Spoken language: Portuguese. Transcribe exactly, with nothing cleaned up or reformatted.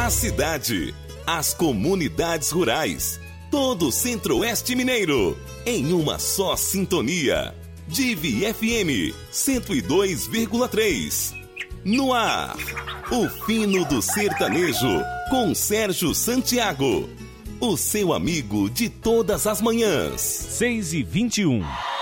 A cidade, as comunidades rurais, todo o Centro-Oeste Mineiro, em uma só sintonia. Divi F M cento e dois vírgula três. No ar, o fino do sertanejo, com Sérgio Santiago. O seu amigo de todas as manhãs. seis e vinte e um.